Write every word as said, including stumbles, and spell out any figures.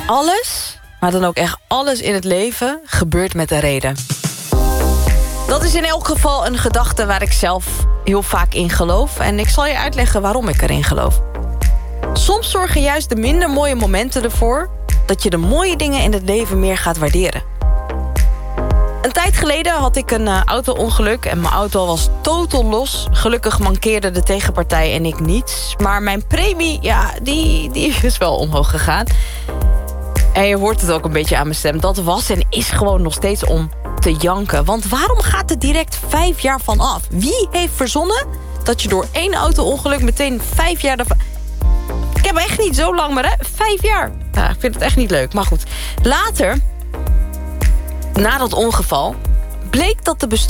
Alles, maar dan ook echt alles in het leven, gebeurt met een reden. Dat is in elk geval een gedachte waar ik zelf heel vaak in geloof. En ik zal je uitleggen waarom ik erin geloof. Soms zorgen juist de minder mooie momenten ervoor dat je de mooie dingen in het leven meer gaat waarderen. Een tijd geleden had ik een uh, auto-ongeluk en mijn auto was totaal los. Gelukkig mankeerde de tegenpartij en ik niets. Maar mijn premie, ja, die, die is wel omhoog gegaan. En je hoort het ook een beetje aan mijn stem. Dat was en is gewoon nog steeds om te janken. Want waarom gaat het direct vijf jaar van af? Wie heeft verzonnen dat je door één auto-ongeluk meteen vijf jaar... Ervan... Ik heb echt niet zo lang, maar hè? Vijf jaar. Nou, ik vind het echt niet leuk. Maar goed, later, na dat ongeval, bleek dat de bestuurder